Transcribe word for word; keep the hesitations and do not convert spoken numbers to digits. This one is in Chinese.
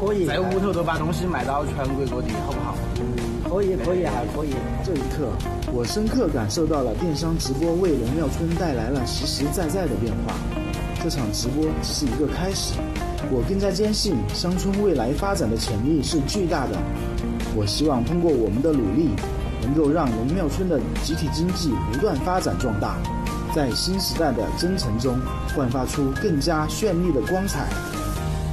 可以， 在屋头都把东西卖到全国各地，好不好？ 嗯，可以，可以，还可以。 这一刻，我深刻感受到了电商直播为龙庙村带来了实实在在的变化。这场直播只是一个开始，我更加坚信乡村未来发展的潜力是巨大的。我希望通过我们的努力，能够让龙庙村的集体经济不断发展壮大，在新时代的征程中焕发出更加绚丽的光彩。